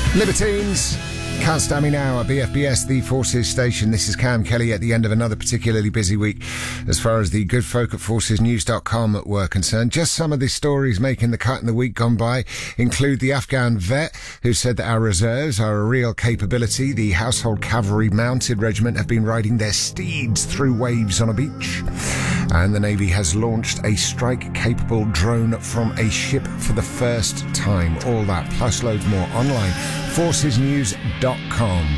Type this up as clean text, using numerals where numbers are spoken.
Libertines, can't stand me now at BFBS, the Forces station. This is Cam Kelly at the end of another particularly busy week as far as the good folk at forcesnews.com were concerned. Just some of the stories making the cut in the week gone by include the Afghan vet who said that our reserves are a real capability. The Household Cavalry Mounted Regiment have been riding their steeds through waves on a beach. And the Navy has launched a strike-capable drone from a ship for the first time. All that, plus loads more online. Forcesnews.com.